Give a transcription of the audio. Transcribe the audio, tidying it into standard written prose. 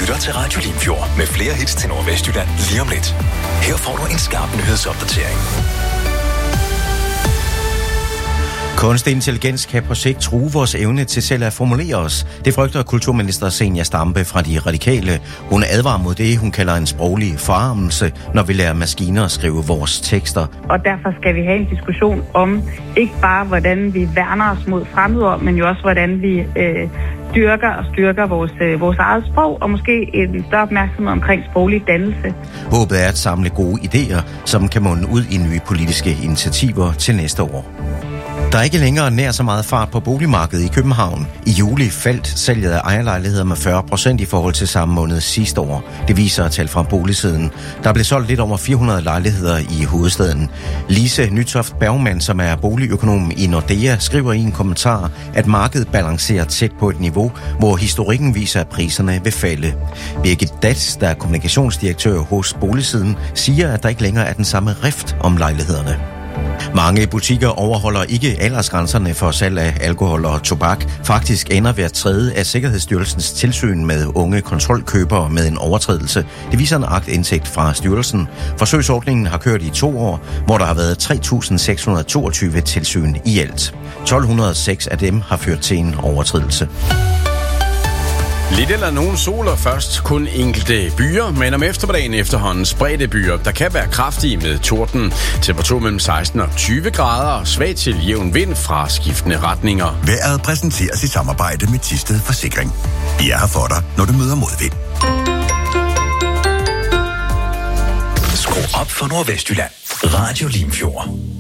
lytter til Radio Limfjord med flere hits til Nordvestjylland lige om lidt. Her får du en skarp nyhedsopdatering. Kunstig intelligens kan på sigt true vores evne til selv at formulere os. Det frygter kulturminister Zenia Stampe fra De Radikale. Hun advarer mod det, hun kalder en sproglig forarmelse, når vi lærer maskiner at skrive vores tekster. Og derfor skal vi have en diskussion om ikke bare, hvordan vi værner os mod fremmedord, men jo også, hvordan vi dyrker og styrker vores eget sprog, og måske en større opmærksomhed omkring sproglig dannelse. Håbet er at samle gode idéer, som kan munde ud i nye politiske initiativer til næste år. Der er ikke længere nær så meget fart på boligmarkedet i København. I juli faldt salget af ejerlejligheder med 40% i forhold til samme måned sidste år. Det viser tal fra boligsiden. Der blev solgt lidt over 400 lejligheder i hovedstaden. Lise Nytoft Bergmann, som er boligøkonom i Nordea, skriver i en kommentar, at markedet balancerer tæt på et niveau, hvor historikken viser, at priserne vil falde. Birgit Dats, der er kommunikationsdirektør hos boligsiden, siger, at der ikke længere er den samme rift om lejlighederne. Mange butikker overholder ikke aldersgrænserne for salg af alkohol og tobak. Faktisk ender hver tredje af Sikkerhedsstyrelsens tilsyn med unge kontrolkøbere med en overtrædelse. Det viser en aktindsigt fra styrelsen. Forsøgsordningen har kørt i 2 år, hvor der har været 3.622 tilsyn i alt. 1.206 af dem har ført til en overtrædelse. Lidt eller nogen soler først, kun enkelte byer, men om eftermiddagen efterhånden spredte byer, der kan være kraftige med torden. Temperatur mellem 16 og 20 grader og svag til jævn vind fra skiftende retninger. Vejret præsenteres i samarbejde med Thisted Forsikring. Vi er her for dig, når du møder modvind. Skru op for Nordvestjylland. Radio Limfjord.